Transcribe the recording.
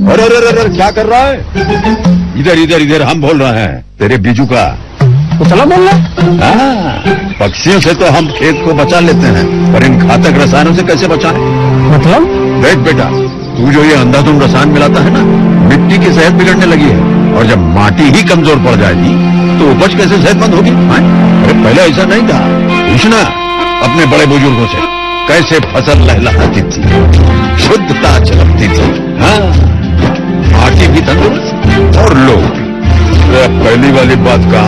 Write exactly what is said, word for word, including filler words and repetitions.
अरे अरे अरे क्या कर रहा है? इधर इधर इधर हम बोल रहे हैं तेरे बीजू का। तो चलो बोल रहे। हाँ, पक्षियों से तो हम खेत को बचा लेते हैं, पर इन घातक रसायनों से कैसे बचाएं? मतलब? देख बेटा, तू जो ये अंधाधुंध रसायन मिलाता है ना, मिट्टी की सेहत बिगड़ने लगी है, और जब माटी ही कमजोर पड़ जाएगी तो उपज कैसे सेहतमंद होगी? अरे पहले ऐसा नहीं था। पूछना अपने बड़े बुजुर्गों से, कैसे फसल लहलहाती थी, शुद्धता झलकती थी। हाँ, माटी भी तंदुरुस्त और लोग भी। पहली वाली बात कहा